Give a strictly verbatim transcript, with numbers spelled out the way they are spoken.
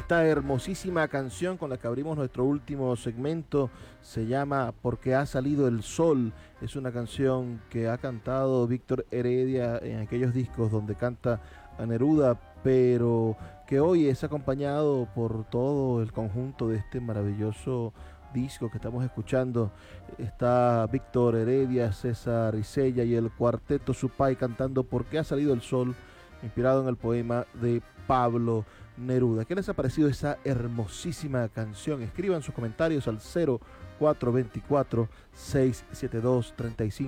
Esta hermosísima canción con la que abrimos nuestro último segmento se llama Porque ha salido el sol. Es una canción que ha cantado Víctor Heredia en aquellos discos donde canta a Neruda, pero que hoy es acompañado por todo el conjunto de este maravilloso disco que estamos escuchando. Está Víctor Heredia, César Isella y el cuarteto Supay cantando Porque ha salido el sol, inspirado en el poema de Pablo Neruda. ¿Qué les ha parecido esa hermosísima canción? Escriban sus comentarios al cero cuatro dos cuatro, seis siete dos, tres cinco